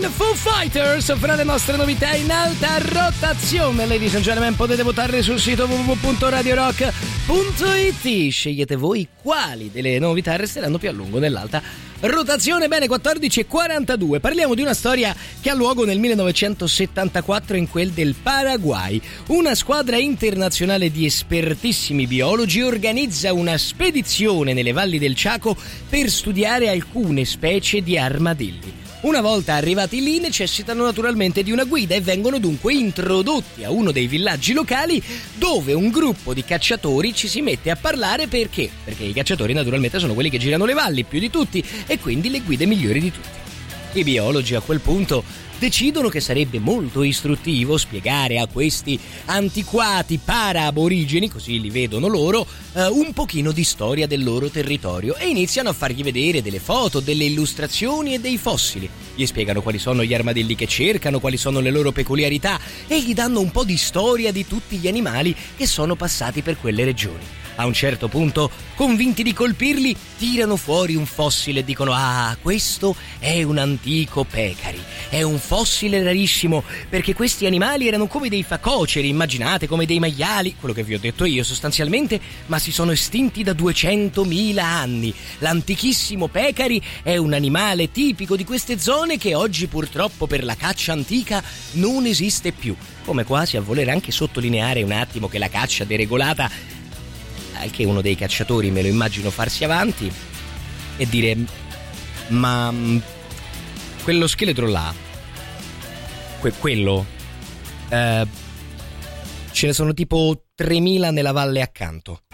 and Foo Fighters fra le nostre novità in alta rotazione. Ladies and gentlemen, potete votarle sul sito www.radiorock.it. Scegliete voi quali delle novità resteranno più a lungo nell'alta rotazione. Bene, 14:42. Parliamo di una storia che ha luogo nel 1974 in quel del Paraguay. Una squadra internazionale di espertissimi biologi organizza una spedizione nelle valli del Chaco per studiare alcune specie di armadilli. Una volta arrivati lì necessitano naturalmente di una guida e vengono dunque introdotti a uno dei villaggi locali, dove un gruppo di cacciatori ci si mette a parlare. Perché? Perché i cacciatori naturalmente sono quelli che girano le valli più di tutti e quindi le guide migliori di tutti. I biologi a quel punto decidono che sarebbe molto istruttivo spiegare a questi antiquati para-aborigeni, così li vedono loro, un pochino di storia del loro territorio, e iniziano a fargli vedere delle foto, delle illustrazioni e dei fossili. Gli spiegano quali sono gli armadilli che cercano, quali sono le loro peculiarità, e gli danno un po' di storia di tutti gli animali che sono passati per quelle regioni. A un certo punto, convinti di colpirli, tirano fuori un fossile e dicono: ah, questo è un antico pecari, è un fossile rarissimo, perché questi animali erano come dei facoceri, immaginate, come dei maiali, quello che vi ho detto io sostanzialmente, ma si sono estinti da 200.000 anni. L'antichissimo pecari è un animale tipico di queste zone che oggi purtroppo per la caccia antica non esiste più. Come quasi a voler anche sottolineare un attimo che la caccia deregolata, anche uno dei cacciatori me lo immagino farsi avanti e dire: ma quello scheletro là, quello ce ne sono tipo 3.000 nella valle accanto.